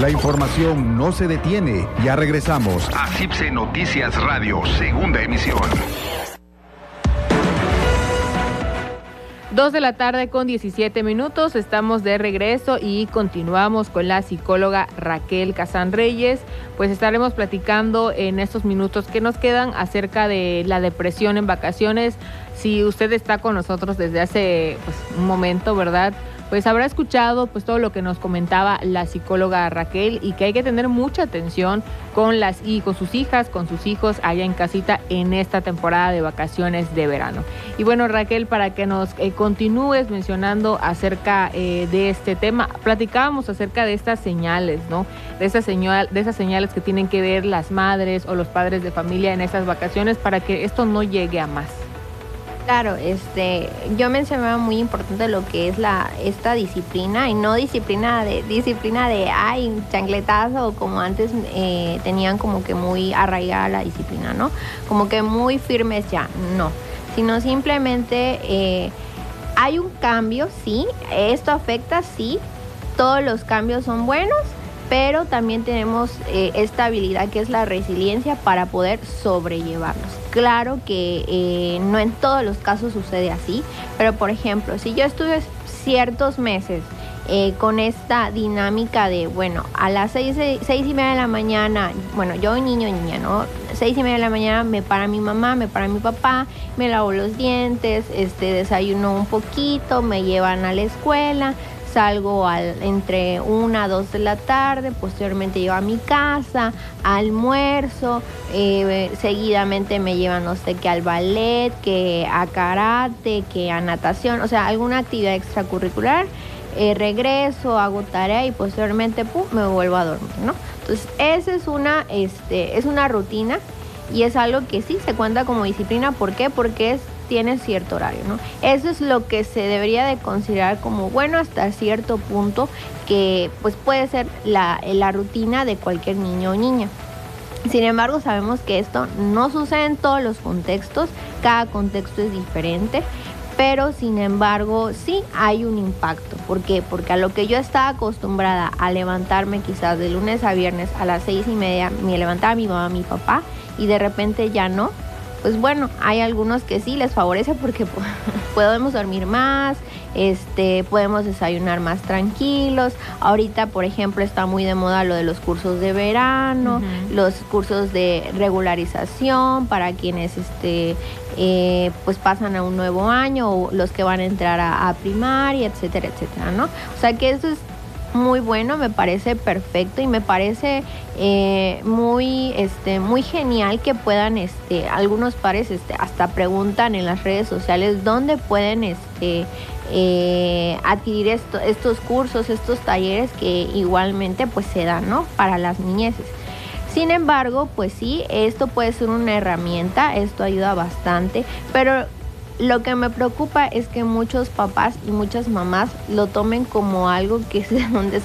La información no se detiene. Ya regresamos a CIPSE Noticias Radio, segunda emisión. 2:17 p.m. Estamos de regreso y continuamos con la psicóloga Raquel Kazán Reyes. Pues estaremos platicando en estos minutos que nos quedan acerca de la depresión en vacaciones. Si usted está con nosotros desde hace un momento, ¿verdad?, pues habrá escuchado pues todo lo que nos comentaba la psicóloga Raquel, y que hay que tener mucha atención con sus hijas, con sus hijos allá en casita en esta temporada de vacaciones de verano. Y bueno, Raquel, para que nos continúes mencionando acerca de este tema, platicábamos acerca de estas señales, ¿no? De esas señales que tienen que ver las madres o los padres de familia en estas vacaciones para que esto no llegue a más. Claro, yo mencionaba muy importante lo que es esta disciplina, y no disciplina de chancletazo, o como antes tenían como que muy arraigada la disciplina, ¿no? Como que muy firmes ya, no, sino simplemente hay un cambio, sí, esto afecta, sí, todos los cambios son buenos, pero también tenemos esta habilidad que es la resiliencia para poder sobrellevarlos. Claro que no en todos los casos sucede así, pero por ejemplo, si yo estuve ciertos meses con esta dinámica de, a las 6:30 de la mañana, yo niño, ¿no? 6:30 de la mañana me para mi mamá, me para mi papá, me lavo los dientes, desayuno un poquito, me llevan a la escuela, salgo entre 1 a 2 de la tarde, posteriormente llego a mi casa, almuerzo, seguidamente me llevan, no sé, que al ballet, que a karate, que a natación, o sea, alguna actividad extracurricular, regreso, hago tarea y posteriormente me vuelvo a dormir, ¿no? Entonces, esa es una rutina, y es algo que sí se cuenta como disciplina. ¿Por qué? Porque tiene cierto horario, ¿no? Eso es lo que se debería de considerar como bueno hasta cierto punto, que pues puede ser la rutina de cualquier niño o niña. Sin embargo, sabemos que esto no sucede en todos los contextos, cada contexto es diferente, pero sin embargo sí hay un impacto. ¿Por qué? Porque a lo que yo estaba acostumbrada a levantarme quizás de lunes a viernes a las 6:30, me levantaba mi mamá, mi papá, y de repente ya no. Pues hay algunos que sí les favorece porque podemos dormir más, podemos desayunar más tranquilos. Ahorita, por ejemplo, está muy de moda lo de los cursos de verano, los cursos de regularización para quienes pues pasan a un nuevo año, o los que van a entrar a primaria, etcétera, etcétera, ¿no? O sea que eso es muy bueno, me parece perfecto, y me parece muy genial que puedan, algunos padres hasta preguntan en las redes sociales dónde pueden adquirir estos cursos, estos talleres que igualmente pues se dan, ¿no?, para las niñeces. Sin embargo, pues sí, esto puede ser una herramienta, esto ayuda bastante, pero lo que me preocupa es que muchos papás y muchas mamás lo tomen como algo que es donde